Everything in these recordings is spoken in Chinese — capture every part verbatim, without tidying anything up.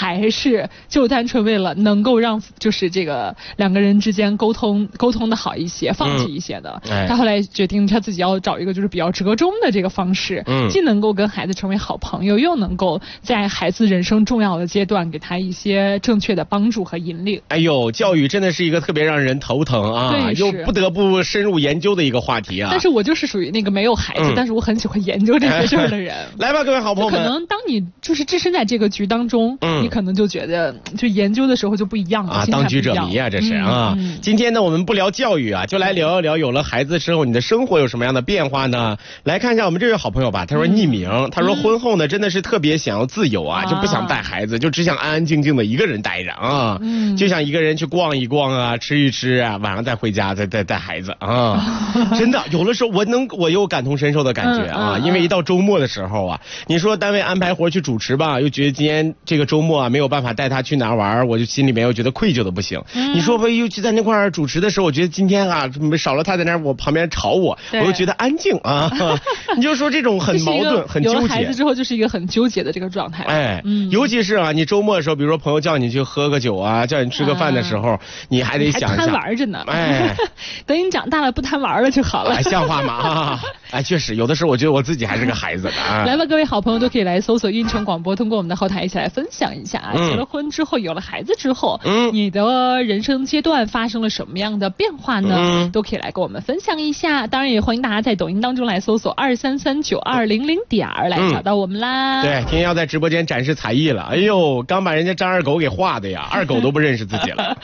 还是就单纯为了能够让就是这个两个人之间沟通沟通的好一些，放弃一些的。嗯哎、他后来决定他自己要找一个就是比较折中的这个方式，嗯，既能够跟孩子成为好朋友，又能够在孩子人生重要的阶段给他一些正确的帮助和引领。 哎呦，教育真的是一个特别让人头疼啊，又不得不深入研究的一个话题啊。 但是我就是属于那个没有孩子，嗯、但是我很喜欢研究这些事儿的人。哎、 来吧，各位好朋友们。 可能当你就是置身在这个局当中，嗯，你可能就觉得就研究的时候就不一样了啊，当局者迷啊，这是、嗯、啊、嗯。今天呢，我们不聊教育啊，就来聊一聊有了孩子之后你的生活有什么样的变化呢？来看一下我们这位好朋友吧，他说匿名，嗯、他说婚后呢真的是特别想要自由啊，嗯、就不想带孩子，就只想安安静静的一个人待着啊，嗯，就想一个人去逛一逛啊，吃一吃啊，晚上再回家再再带孩子啊，真的有的时候我能我有感同身受的感觉啊，嗯嗯、因为一到周末的时候啊，你说单位安排活去主持吧，又觉得今天这个周末啊没有办法带他去哪儿玩，我就心里面又觉得愧疚的不行。嗯、你说我又去在那块儿主持的时候，我觉得今天啊少了他在那儿我旁边吵我，我又觉得安静啊。你就说这种很矛盾很纠结。 有了孩子之后就是一个很纠结的这个状态。 哎，嗯、尤其是啊，你周末的时候，比如说朋友叫你去喝个酒啊，叫你吃个饭的时候，啊、你还得想一下。 还贪玩着呢。 哎， 等你长大了不贪玩了就好了。 哎，像话吗？哎，确实，有的时候我觉得我自己还是个孩子的啊。 来吧，各位好朋友都可以来搜索运城广播，通过我们的后台一起来分享一下啊。嗯、结了婚之后，有了孩子之后，嗯，你的人生阶段发生了什么样的变化呢？嗯、都可以来跟我们分享一下。当然也欢迎大家在抖音当中来搜索二三三九二零零点儿来找到我们啦。 嗯、对，今天要在直播间展示才艺了。哎呦，刚把人家张二狗给画的呀，二狗都不认识自己了。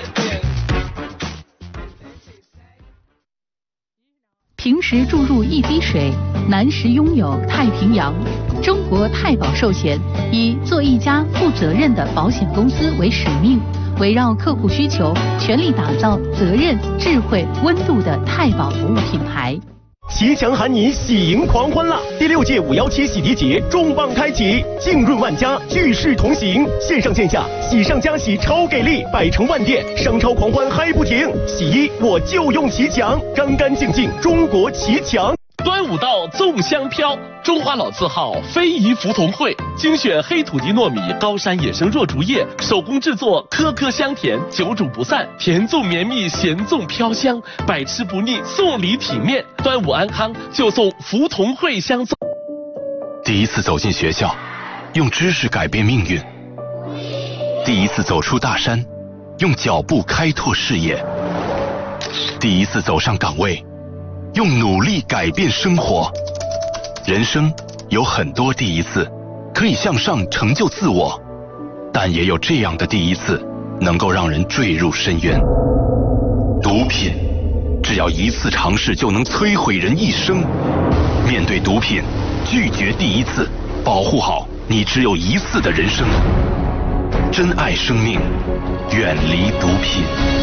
平时注入一滴水，难时拥有太平洋。中国太保寿险以做一家负责任的保险公司为使命，围绕客户需求，全力打造责任、智慧、温度的太保服务品牌。 骑墙喊你喜迎狂欢啦！第六届五幺七洗涤节重磅开启，浸润万家，聚势同行，线上线下喜上加喜超给力，百城万店商超狂欢嗨不停。洗衣我就用骑墙，干干净净中国骑墙。 端午到，粽香飘，中华老字号非遗福同汇，精选黑土地糯米、高山野生弱竹叶，手工制作，颗颗香甜，久煮不散，甜粽绵密，咸粽飘香，百吃不腻，送礼体面。端午安康就送福同汇香粽。 第一次走进学校，用知识改变命运；第一次走出大山，用脚步开拓视野；第一次走上岗位，用努力改变生活。人生有很多第一次，可以向上成就自我，但也有这样的第一次，能够让人坠入深渊。毒品，只要一次尝试就能摧毁人一生。面对毒品，拒绝第一次，保护好你只有一次的人生。珍爱生命，远离毒品。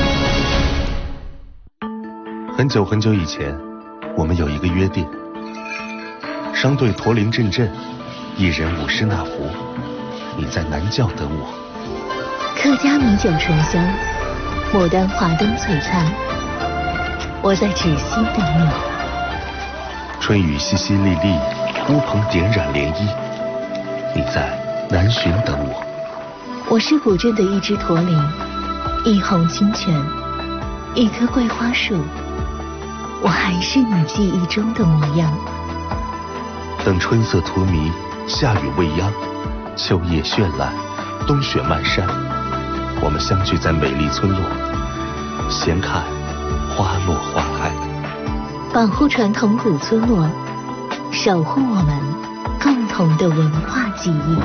很久很久以前，我们有一个约定，商队驼铃阵阵，一人五十纳福，你在南教等我。 客家米酒醇香，牡丹华灯璀璨，我在芷溪等你。 春雨淅淅沥沥，乌篷点染涟漪，你在南浔等我。 我是古镇的一只驼铃，一泓清泉，一棵桂花树，我还是你记忆中的模样。 等春色荼蘼，夏雨未央，秋叶绚烂，冬雪漫山，我们相聚在美丽村落，闲看花落花开。 保护传统古村落，守护我们共同的文化记忆。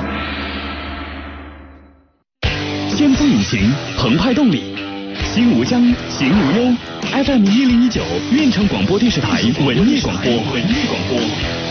先锋引擎，澎湃动力，心无疆，行无忧。F M 一零一九，运城广播电视台文艺广播，文艺广播。